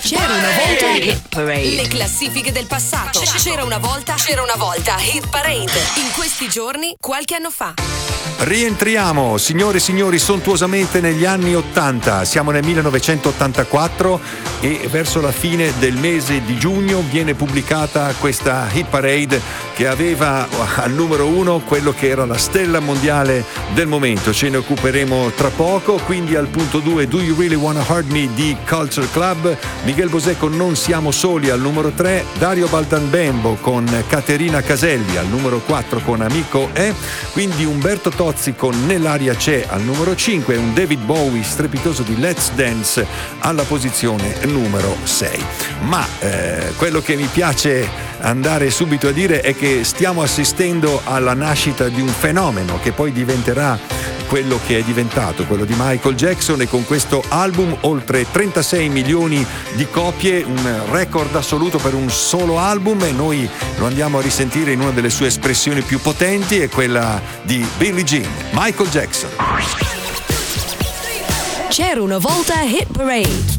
C'era una volta Hit Parade. Le classifiche del passato. C'era una volta Hit Parade. In questi giorni, qualche anno fa. Rientriamo, signore e signori, sontuosamente negli anni 80. Siamo nel 1984 e verso la fine del mese di giugno viene pubblicata questa Hit Parade che aveva al numero 1 quello che era la stella mondiale del momento. Ce ne occuperemo tra poco. Quindi al punto 2 Do You Really Wanna Hurt Me di Culture Club, Miguel Bosé con Non Siamo Soli al numero 3, Dario Baldanbembo con Caterina Caselli al numero 4 con Amico è, quindi Umberto Tozzi con Nell'aria c'è al numero 5, un David Bowie strepitoso di Let's Dance alla posizione numero 6. Ma quello che mi piace andare subito a dire è che stiamo assistendo alla nascita di un fenomeno che poi diventerà quello che è diventato, quello di Michael Jackson, e con questo album oltre 36 milioni di copie, un record assoluto per un solo album, e noi lo andiamo a risentire in una delle sue espressioni più potenti, è quella di Billie Jean, Michael Jackson. C'era una volta Hit Parade.